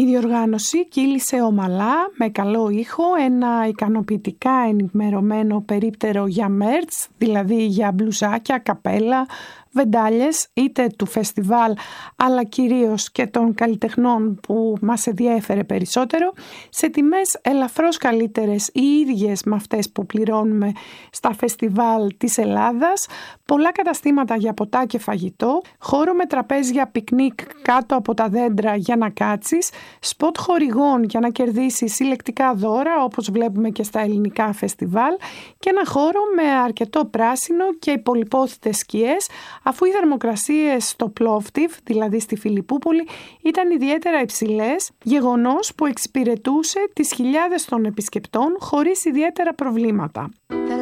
Η διοργάνωση κύλησε ομαλά, με καλό ήχο, ένα ικανοποιητικά ενημερωμένο περίπτερο για merch, δηλαδή για μπλουζάκια, καπέλα, βεντάλιες, είτε του φεστιβάλ αλλά κυρίως και των καλλιτεχνών που μας ενδιέφερε περισσότερο, σε τιμές ελαφρώς καλύτερες ή ίδιες με αυτές που πληρώνουμε στα φεστιβάλ της Ελλάδας, πολλά καταστήματα για ποτά και φαγητό, χώρο με τραπέζια πικνίκ κάτω από τα δέντρα για να κάτσεις, σποτ χορηγών για να κερδίσεις συλλεκτικά δώρα όπως βλέπουμε και στα ελληνικά φεστιβάλ και ένα χώρο με αρκετό πράσινο και υπολοιπόθητες σκιές, αφού οι θερμοκρασίες στο Πλόφτιβ, δηλαδή στη Φιλιππούπολη, ήταν ιδιαίτερα υψηλές, γεγονός που εξυπηρετούσε τις χιλιάδες των επισκεπτών χωρίς ιδιαίτερα προβλήματα.